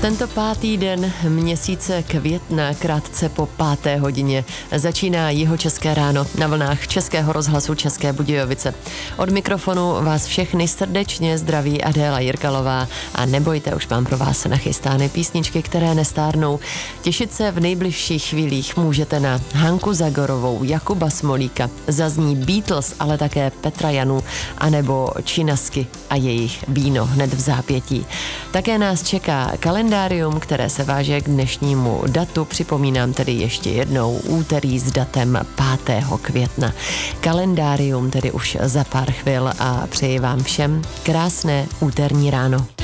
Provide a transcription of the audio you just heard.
Tento 5. den měsíce května, krátce po 5. hodině, začíná Jihočeské ráno na vlnách Českého rozhlasu České Budějovice. Od mikrofonu vás všechny srdečně zdraví Adéla Jirkalová a nebojte, už mám pro vás nachystány písničky, které nestárnou. Těšit se v nejbližších chvílích můžete na Hanku Zagorovou, Jakuba Smolíka, zazní Beatles, ale také Petra Janu, anebo Činasky a jejich Víno hned v zápětí. Také nás čeká kalendárium, které se váže k dnešnímu datu. Připomínám tedy ještě jednou úterý s datem 5. května. Kalendárium tedy už za pár chvil a přeji vám všem krásné úterní ráno.